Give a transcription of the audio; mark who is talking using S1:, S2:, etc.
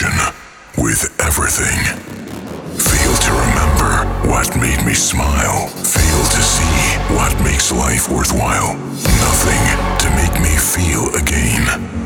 S1: connection with everything. Feel to remember what made me smile. Feel to see what makes life worthwhile. Nothing to make me feel again.